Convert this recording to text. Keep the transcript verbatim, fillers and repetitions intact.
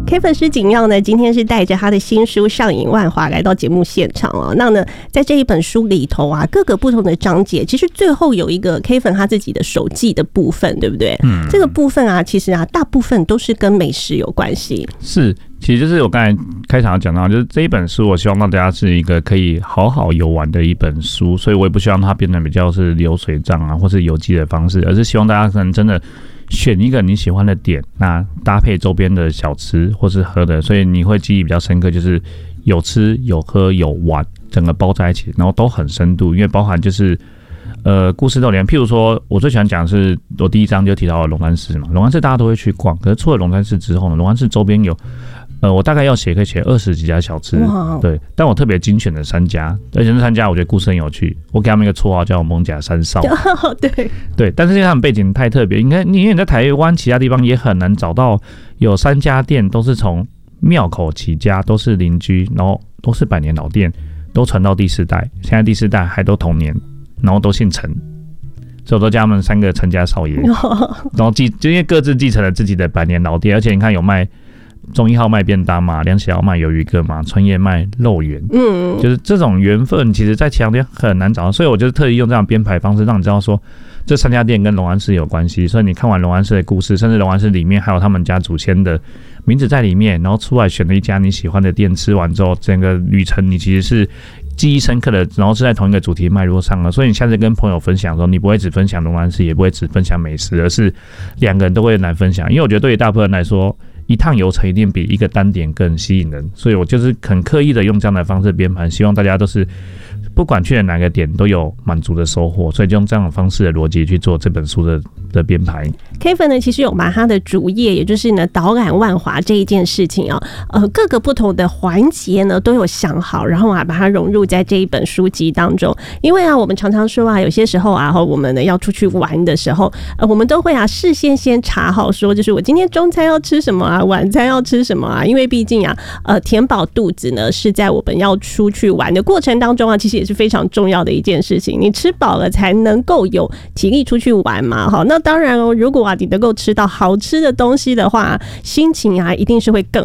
Kevin 施景耀呢，今天是带着他的新书《上瘾万华》来到节目现场哦。那呢，在这一本书里头啊，各个不同的章节，其实最后有一个 Kevin 他自己的手记的部分，对不对？嗯，这个部分啊，其实啊，大部分都是跟美食有关系。 是，其实就是我刚才开场讲到，就是这一本书，我希望大家是一个可以好好游玩的一本书，所以我也不希望它变得比较是流水账啊，或是游记的方式，而是希望大家可能真的选一个你喜欢的点，那搭配周边的小吃或是喝的，所以你会记忆比较深刻，就是有吃有喝有玩，整个包在一起，然后都很深度，因为包含就是呃故事都连。譬如说，我最喜欢讲的是我第一章就提到了龙安寺嘛，龙安寺大家都会去逛，可是除了龙安寺之后呢，龙安寺周边有。呃，我大概要写可以写二十几家小吃，对，但我特别精选的三家，而且这三家我觉得故事很有趣，我给他们一个绰号叫蒙甲三少， 对对，但是因为他们背景太特别，应该因为你在台湾其他地方也很难找到有三家店都是从庙口起家，都是邻居，然后都是百年老店，都传到第四代，现在第四代还都同年，然后都姓陈。所以我都叫他们三个陈家少爷，然后继就因为各自继承了自己的百年老店，而且你看有卖。中一号卖便当嘛，梁喜号卖鱿鱼羹嘛，春叶卖肉圆，嗯，就是这种缘分，其实在其他店很难找到，所以我就特意用这样编排方式，让你知道说这三家店跟龙安寺有关系。所以你看完龙安寺的故事，甚至龙安寺里面还有他们家祖先的名字在里面，然后出来选了一家你喜欢的店，吃完之后，整个旅程你其实是记忆深刻的，然后是在同一个主题脉络上了。所以你下次跟朋友分享的时候，你不会只分享龙安寺，也不会只分享美食，而是两个人都会来分享。因为我觉得对于大部分人来说，一趟游程一定比一个单点更吸引人，所以我就是很刻意的用这样的方式编排，希望大家都是不管去了哪个点都有满足的收获，所以就用这样的方式的逻辑去做这本书的的编排。 Kevin 呢，其实有把他的主业，也就是呢导览万华这一件事情啊，呃，各个不同的环节呢都有想好，然后啊把它融入在这一本书籍当中。因为啊，我们常常说啊，有些时候啊，我们呢要出去玩的时候，呃，我们都会啊事先先查好说，就是我今天中餐要吃什么啊，晚餐要吃什么啊，因为毕竟啊，呃，填饱肚子呢是在我们要出去玩的过程当中啊，其实也是非常重要的一件事情。你吃饱了才能够有体力出去玩嘛，好，那当然哦，如果啊你能够吃到好吃的东西的话，心情啊一定是会更